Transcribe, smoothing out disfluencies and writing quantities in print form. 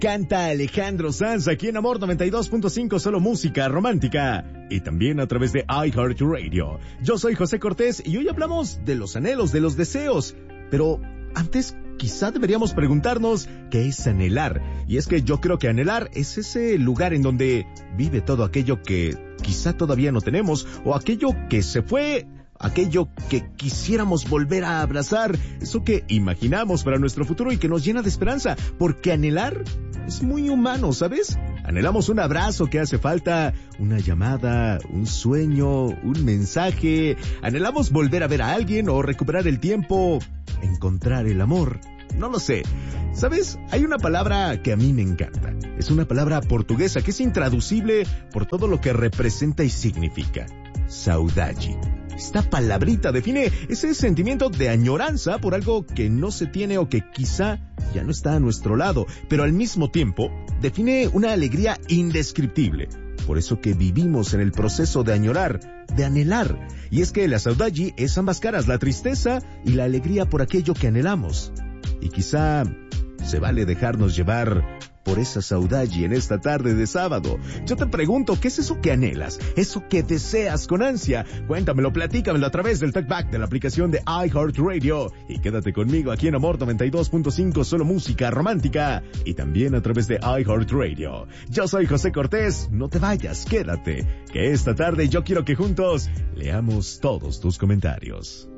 Canta Alejandro Sanz aquí en Amor 92.5, solo música romántica. Y también a través de iHeartRadio. Yo soy José Cortés y hoy hablamos de los anhelos, de los deseos. Pero antes, quizá deberíamos preguntarnos qué es anhelar. Y es que yo creo que anhelar es ese lugar en donde vive todo aquello que quizá todavía no tenemos, o aquello que se fue, aquello que quisiéramos volver a abrazar, eso que imaginamos para nuestro futuro y que nos llena de esperanza, porque anhelar es muy humano, ¿sabes? Anhelamos un abrazo que hace falta, una llamada, un sueño, un mensaje. Anhelamos volver a ver a alguien o recuperar el tiempo, encontrar el amor. No lo sé. ¿Sabes? Hay una palabra que a mí me encanta. Es una palabra portuguesa que es intraducible por todo lo que representa y significa. Saudade. Esta palabrita define ese sentimiento de añoranza por algo que no se tiene o que quizá ya no está a nuestro lado, pero al mismo tiempo define una alegría indescriptible. Por eso que vivimos en el proceso de añorar, de anhelar. Y es que la saudade es ambas caras, la tristeza y la alegría por aquello que anhelamos. Y quizá se vale dejarnos llevar por esa saudade en esta tarde de sábado. Yo te pregunto, ¿qué es eso que anhelas? ¿Eso que deseas con ansia? Cuéntamelo, platícamelo a través del Talkback de la aplicación de iHeartRadio. Y quédate conmigo aquí en Amor 92.5, solo música romántica. Y también a través de iHeartRadio. Yo soy José Cortés, no te vayas, quédate. Que esta tarde yo quiero que juntos leamos todos tus comentarios.